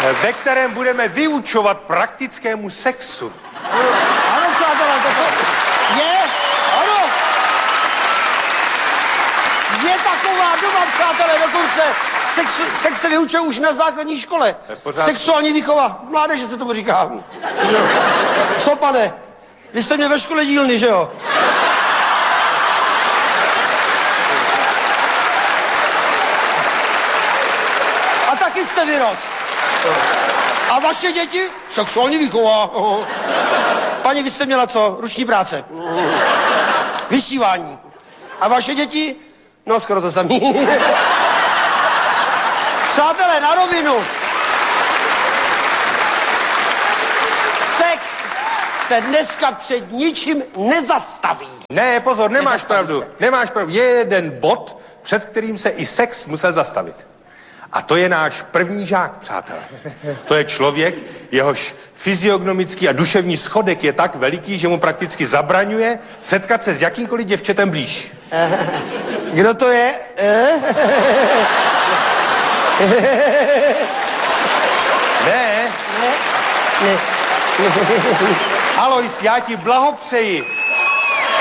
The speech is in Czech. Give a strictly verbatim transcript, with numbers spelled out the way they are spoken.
ve kterém budeme vyučovat praktickému sexu. Ano, přátelé, to je, ano. Je taková doba, přátelé, dokonce sex, sex se vyučuje už na základní škole. Sexuální výchova, mládeže se tomu říká. Že jo? Co, pane? Vy jste mě ve škole dílny, že jo? A taky jste vyrost. A vaše děti? Sexuální výchova. Paní, vy jste měla co? Ruční práce. Vyšívání. A vaše děti? No, skoro to samý. Přátelé, na rovinu. Sex se dneska před ničím nezastaví. Ne, pozor, nemáš Nezastaví pravdu. se. Nemáš pravdu. Je jeden bod, před kterým se i sex musel zastavit. A to je náš první žák, přátelé. To je člověk, jehož fyziognomický a duševní schodek je tak veliký, že mu prakticky zabraňuje setkat se s jakýmkoliv děvčetem blíž. Kdo to je? Ne, Ne. Alois, já ti blahopřeji.